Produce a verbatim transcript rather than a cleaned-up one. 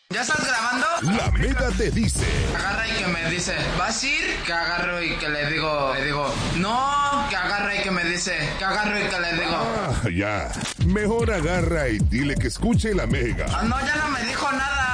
¿Ya estás grabando? La Mega te dice. Agarra y que me dice, ¿vas a ir? Que agarro y que le digo, le digo, no, que agarra y que me dice, que agarro y que le digo. Ah, ya. Mejor agarra y dile que escuche la Mega. Ah, no, ya no me dijo nada.